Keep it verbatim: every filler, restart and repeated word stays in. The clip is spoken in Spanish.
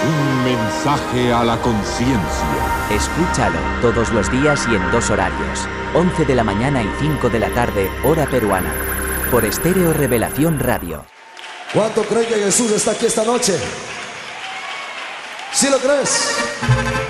Un mensaje a la conciencia. Escúchalo todos los días y en dos horarios, once de la mañana y cinco de la tarde, hora peruana, por Estéreo Revelación Radio. ¿Cuánto creen que Jesús está aquí esta noche? ¿Sí lo crees?